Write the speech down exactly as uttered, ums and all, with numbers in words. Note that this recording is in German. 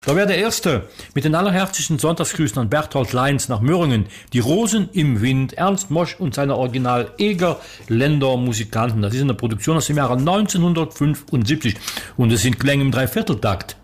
Da wäre der Erste mit den allerherzigsten Sonntagsgrüßen an Berthold Leins nach Möhringen. Die Rosen im Wind, Ernst Mosch und seine Original Egerländer Musikanten. Das ist eine Produktion aus dem Jahre neunzehnhundertfünfundsiebzig und es sind Klänge im Dreivierteltakt.